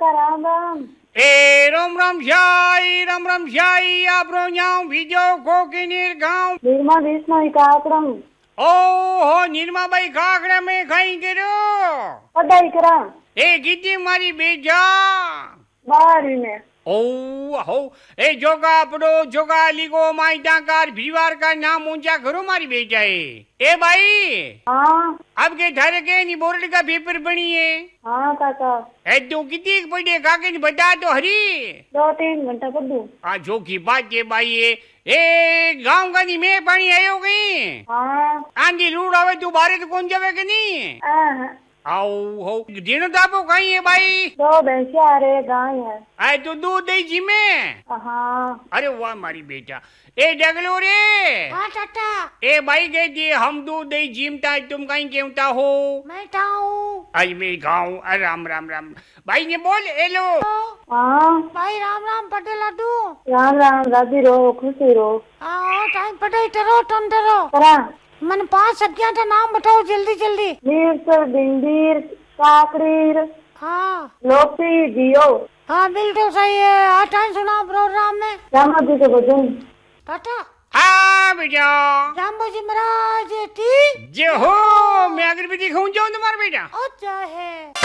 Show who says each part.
Speaker 1: काका राम राम।
Speaker 2: ए राम राम शाही आपरो न्याव बीजो कोकिनीर गांव
Speaker 1: निर्मा विष्णु काकड़म।
Speaker 2: ओ हो निर्मा भाई काकड़ा में खाई करो
Speaker 1: पढ़ाई करा
Speaker 2: ए कीती मारी बेजा
Speaker 1: बारी में
Speaker 2: ओ हो ए जोगा आपरो जोगा लिगो माई डाकार भीवार का नाम ऊंचा करो मारी बेटा ए भाई।
Speaker 1: हाँ
Speaker 2: अब के थारे के नी बोर्ड का पेपर बनी है।
Speaker 1: हाँ काका
Speaker 2: ए तू कितनी पढ़े काके ने बता तो हरी
Speaker 1: 2-3 घंटा पढ़ दूं।
Speaker 2: आ जो की बात है भाई ए गांव का नी में पानी आयो गई।
Speaker 1: हाँ
Speaker 2: आंधी लूड़ आवे तू बारे तो कौन जावे के नहीं आओ हो दिनो दाबो कहीं है भाई
Speaker 1: 2 भैंसिया आ रहे गाय है।
Speaker 2: आए तो दूध दे जी में।
Speaker 1: हाँ
Speaker 2: अरे वाह मारी बेटा ए डगलो रे।
Speaker 3: हाँ चाचा
Speaker 2: ए भाई कह दिए हम दूध दे जीमता तुम कहीं केवता हो
Speaker 3: मैं हूँ
Speaker 2: आज मैं गाँव राम राम राम भाई ने बोल एलो।
Speaker 1: हाँ
Speaker 3: भाई राम राम पटे लड्डू
Speaker 1: राम राम राजी रहो खुशी रहो।
Speaker 3: हाँ टाइम पढ़ाई करो टन करो
Speaker 1: करा
Speaker 3: मन 5 सब्जियां का नाम बताओ जल्दी जल्दी।
Speaker 1: मिर्च भिंडी काकड़ी
Speaker 3: हाँ
Speaker 1: लौकी जियो।
Speaker 3: हाँ बिल्कुल सही है। आज टाइम सुना प्रोग्राम में
Speaker 1: रामा जी के भजन
Speaker 3: टाटा।
Speaker 2: हाँ बेटा
Speaker 3: रामबो जी महाराज की
Speaker 2: जो हो मैं अगर भी दिखाऊं जाऊं तुम्हारा बेटा
Speaker 3: अच्छा है।